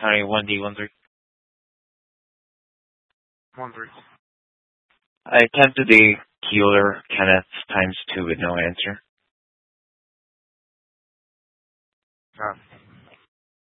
Sorry, 1D13. One three. I attempted the Keeler Kenneth times 2 with no answer. Got it.